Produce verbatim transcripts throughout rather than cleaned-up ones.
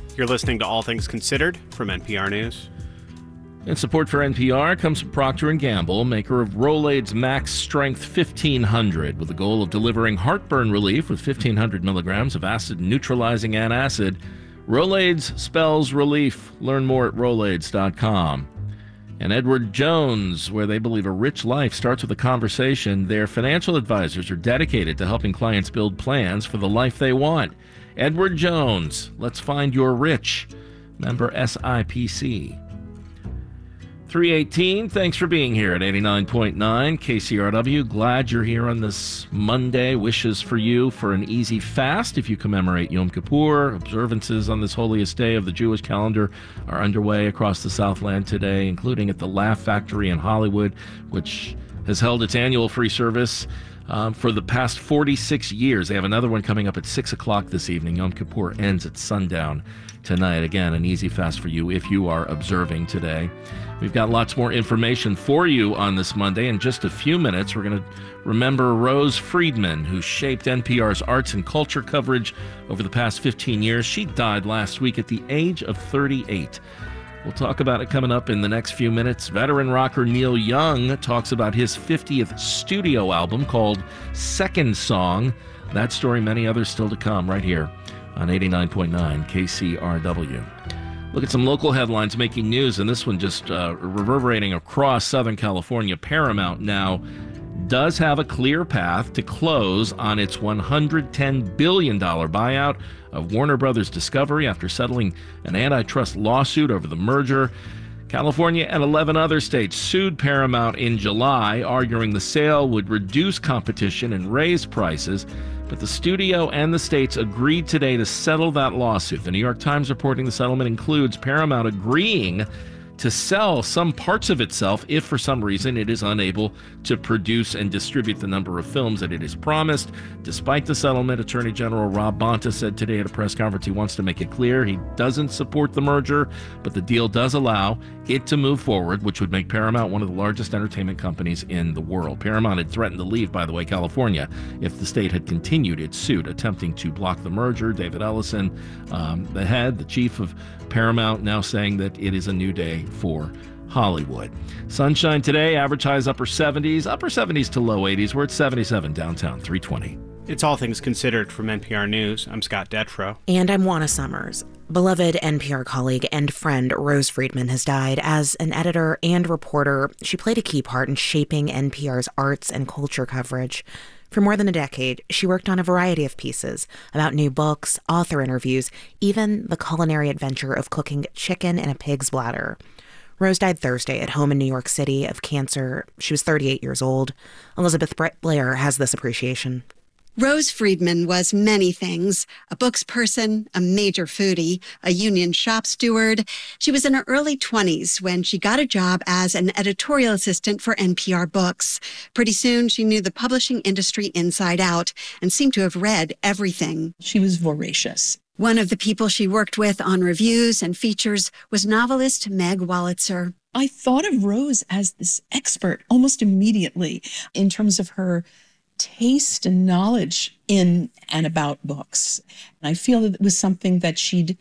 You're listening to All Things Considered from N P R News. And support for N P R comes from Procter and Gamble, maker of Rolaids Max Strength fifteen hundred, with the goal of delivering heartburn relief with fifteen hundred milligrams of acid-neutralizing antacid. Rolaids spells relief. Learn more at rolaids dot com. And Edward Jones, where they believe a rich life starts with a conversation. Their financial advisors are dedicated to helping clients build plans for the life they want. Edward Jones, let's find your rich. Member S I P C. three eighteen, thanks for being here at eighty-nine point nine K C R W. Glad you're here on this Monday. Wishes for you for an easy fast if you commemorate Yom Kippur. Observances on this holiest day of the Jewish calendar are underway across the Southland today, including at the Laugh Factory in Hollywood, which has held its annual free service um, for the past forty-six years. They have another one coming up at six o'clock this evening. Yom Kippur ends at sundown tonight. Again, an easy fast for you if you are observing today. We've got lots more information for you on this Monday. In just a few minutes, we're going to remember Rose Friedman, who shaped N P R's arts and culture coverage over the past fifteen years. She died last week at the age of thirty-eight. We'll talk about it coming up in the next few minutes. Veteran rocker Neil Young talks about his fiftieth studio album called Second Song. That story, many others still to come right here on eighty-nine point nine K C R W. Look at some local headlines making news, and this one just uh, reverberating across Southern California. Paramount now does have a clear path to close on its one hundred ten billion dollars buyout of Warner Brothers Discovery after settling an antitrust lawsuit over the merger. California and eleven other states sued Paramount in July, arguing the sale would reduce competition and raise prices. But the studio and the states agreed today to settle that lawsuit. The New York Times reporting the settlement includes Paramount agreeing to sell some parts of itself if for some reason it is unable to produce and distribute the number of films that it has promised. Despite the settlement, Attorney General Rob Bonta said today at a press conference he wants to make it clear he doesn't support the merger, but the deal does allow it to move forward, which would make Paramount one of the largest entertainment companies in the world. Paramount had threatened to leave, by the way, California, if the state had continued its suit, attempting to block the merger. David Ellison, um, the head, the chief of Paramount, now saying that it is a new day for Hollywood. Sunshine today, average highs upper seventies, upper seventies to low eighties. We're at seventy-seven downtown, three twenty. It's All Things Considered from N P R News. I'm Scott Detrow. And I'm Juana Summers. Beloved N P R colleague and friend Rose Friedman has died. As an editor and reporter, she played a key part in shaping N P R's arts and culture coverage. For more than a decade, she worked on a variety of pieces about new books, author interviews, even the culinary adventure of cooking chicken in a pig's bladder. Rose died Thursday at home in New York City of cancer. She was thirty-eight years old. Elizabeth Blair has this appreciation. Rose Friedman was many things: a books person, a major foodie, a union shop steward. She was in her early twenties when she got a job as an editorial assistant for N P R Books. Pretty soon, she knew the publishing industry inside out and seemed to have read everything. She was voracious. One of the people she worked with on reviews and features was novelist Meg Wolitzer. I thought of Rose as this expert almost immediately in terms of her taste and knowledge in and about books. And I feel that it was something that she'd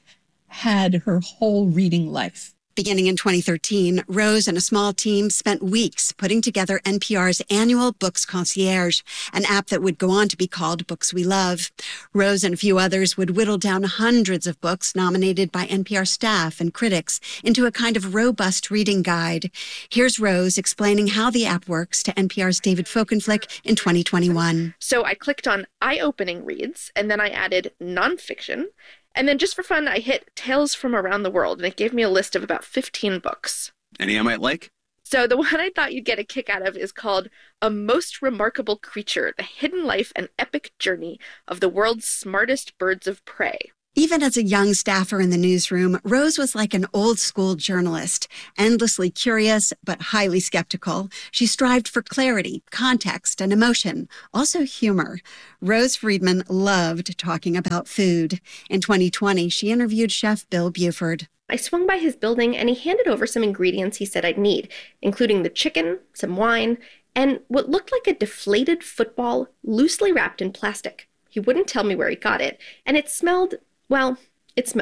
had her whole reading life. Beginning in twenty thirteen, Rose and a small team spent weeks putting together N P R's annual Books Concierge, an app that would go on to be called Books We Love. Rose and a few others would whittle down hundreds of books nominated by N P R staff and critics into a kind of robust reading guide. Here's Rose explaining how the app works to N P R's David Folkenflik in twenty twenty-one. So I clicked on eye-opening reads, and then I added nonfiction. And then just for fun, I hit Tales from Around the World, and it gave me a list of about fifteen books. Any I might like? So the one I thought you'd get a kick out of is called A Most Remarkable Creature, The Hidden Life and Epic Journey of the World's Smartest Birds of Prey. Even as a young staffer in the newsroom, Rose was like an old-school journalist, endlessly curious but highly skeptical. She strived for clarity, context, and emotion, also humor. Rose Friedman loved talking about food. In twenty twenty, she interviewed Chef Bill Buford. I swung by his building and he handed over some ingredients he said I'd need, including the chicken, some wine, and what looked like a deflated football loosely wrapped in plastic. He wouldn't tell me where he got it, and it smelled... Well, it smelled.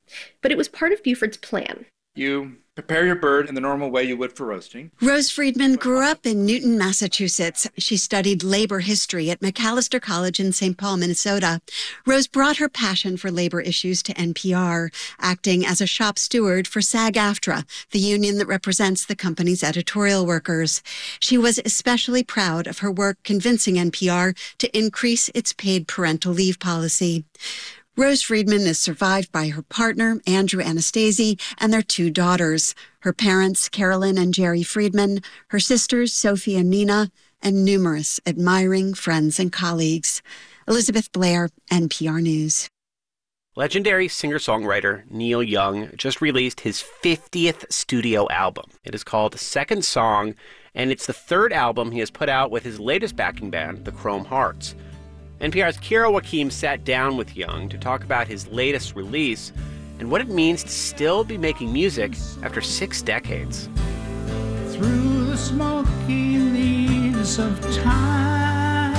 But it was part of Buford's plan. You prepare your bird in the normal way you would for roasting. Rose Friedman grew up in Newton, Massachusetts. She studied labor history at Macalester College in Saint Paul, Minnesota. Rose brought her passion for labor issues to N P R, acting as a shop steward for SAG-AFTRA, the union that represents the company's editorial workers. She was especially proud of her work convincing N P R to increase its paid parental leave policy. Rose Friedman is survived by her partner, Andrew Anastasi, and their two daughters, her parents, Carolyn and Jerry Friedman, her sisters, Sophie and Nina, and numerous admiring friends and colleagues. Elizabeth Blair, N P R News. Legendary singer-songwriter Neil Young just released his fiftieth studio album. It is called Second Song, and it's the third album he has put out with his latest backing band, the Chrome Hearts. N P R's Kira Joaquim sat down with Young to talk about his latest release and what it means to still be making music after six decades. Through the smoky leaves of time.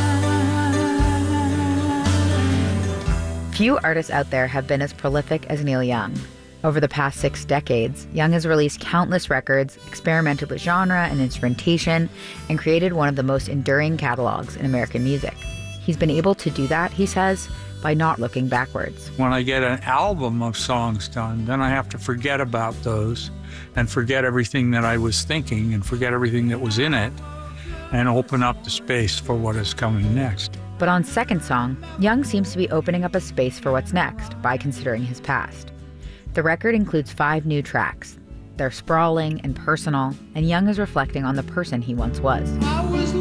Few artists out there have been as prolific as Neil Young. Over the past six decades, Young has released countless records, experimented with genre and instrumentation, and created one of the most enduring catalogs in American music. He's been able to do that, he says, by not looking backwards. When I get an album of songs done, then I have to forget about those and forget everything that I was thinking and forget everything that was in it and open up the space for what is coming next. But on Second Song, Young seems to be opening up a space for what's next by considering his past. The record includes five new tracks. They're sprawling and personal, and Young is reflecting on the person he once was.